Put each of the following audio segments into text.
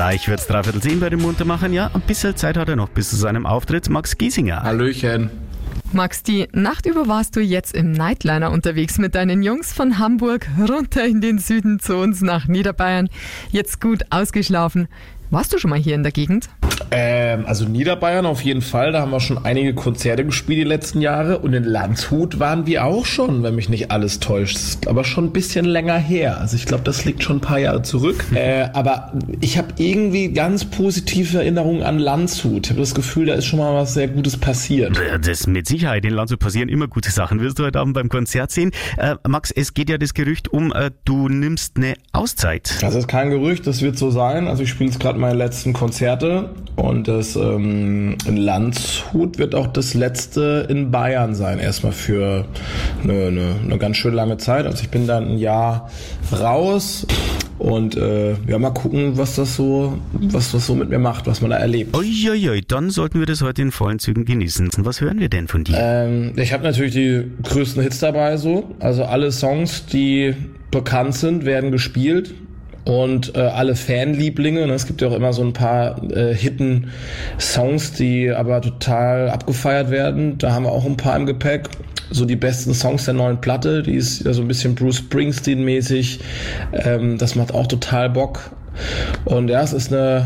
Gleich wird's 9:45 bei den Muntermachern. Ja, ein bisschen Zeit hat er noch bis zu seinem Auftritt. Max Giesinger. Hallöchen. Max, die Nacht über warst du jetzt im Nightliner unterwegs mit deinen Jungs von Hamburg runter in den Süden zu uns nach Niederbayern. Jetzt gut ausgeschlafen. Warst du schon mal hier in der Gegend? Also Niederbayern auf jeden Fall, da haben wir schon einige Konzerte gespielt die letzten Jahre und in Landshut waren wir auch schon, wenn mich nicht alles täuscht. Das ist aber schon ein bisschen länger her, also ich glaube, das liegt schon ein paar Jahre zurück. Aber ich habe irgendwie ganz positive Erinnerungen an Landshut. Ich habe das Gefühl, da ist schon mal was sehr Gutes passiert. Das mit Sicherheit, in Landshut passieren immer gute Sachen, wirst du heute Abend beim Konzert sehen. Max, es geht ja das Gerücht du nimmst eine Auszeit. Das ist kein Gerücht, das wird so sein. Also ich spiele jetzt gerade meine letzten Konzerte. Und das in Landshut wird auch das letzte in Bayern sein, erstmal für eine ganz schön lange Zeit. Also ich bin dann ein Jahr raus und mal gucken, was das so mit mir macht, was man da erlebt. Uiuiui, dann sollten wir das heute in vollen Zügen genießen. Was hören wir denn von dir? Ich habe natürlich die größten Hits dabei so. Also alle Songs, die bekannt sind, werden gespielt. Und alle Fanlieblinge, es gibt ja auch immer so ein paar hitten Songs, die aber total abgefeiert werden. Da haben wir auch ein paar im Gepäck. So die besten Songs der neuen Platte, die ist ja so ein bisschen Bruce Springsteen-mäßig. Das macht auch total Bock. Und ja, es ist eine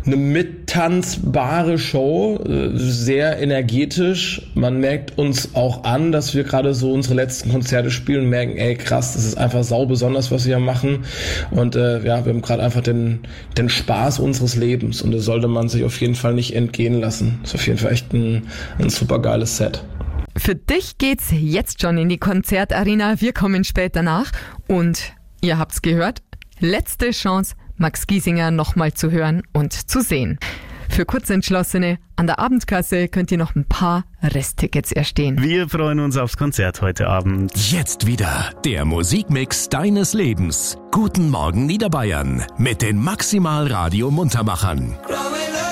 mittanzbare Show, sehr energetisch. Man merkt uns auch an, dass wir gerade so unsere letzten Konzerte spielen und merken, ey krass, das ist einfach sau besonders, was wir hier machen. Und wir haben gerade einfach den Spaß unseres Lebens und das sollte man sich auf jeden Fall nicht entgehen lassen. Das ist auf jeden Fall echt ein super geiles Set. Für dich geht's jetzt schon in die Konzertarena. Wir kommen später nach und ihr habt's gehört, letzte Chance, Max Giesinger nochmal zu hören und zu sehen. Für Kurzentschlossene an der Abendkasse könnt ihr noch ein paar Resttickets erstehen. Wir freuen uns aufs Konzert heute Abend. Jetzt wieder der Musikmix deines Lebens. Guten Morgen Niederbayern mit den Maximal Radio Muntermachern.